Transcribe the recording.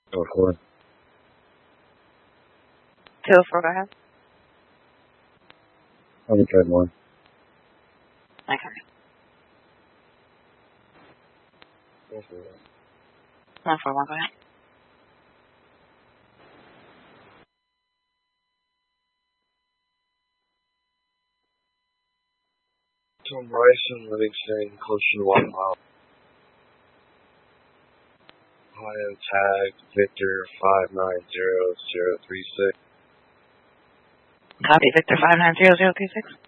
Oh, four. 204, go ahead. Let me try more. Okay. 141. 141, go ahead. Tom Bryson, Livingston, closer to 1 mile. Ohio tag, Victor 590036. Copy, Victor 590036.